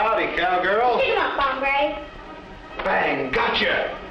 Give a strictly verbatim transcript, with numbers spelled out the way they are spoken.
Howdy, cowgirl. Pick him up, Bomb Gray. Bang, gotcha.